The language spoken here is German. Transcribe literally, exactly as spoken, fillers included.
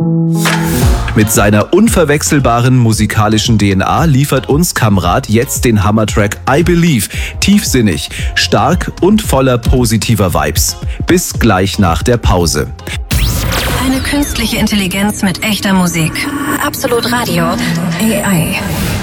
Mit seiner unverwechselbaren musikalischen D N A liefert uns Kamrat jetzt den Hammertrack I Believe. Tiefsinnig, stark und voller positiver Vibes. Bis gleich nach der Pause. Eine künstliche Intelligenz mit echter Musik. Absolut Radio. A I.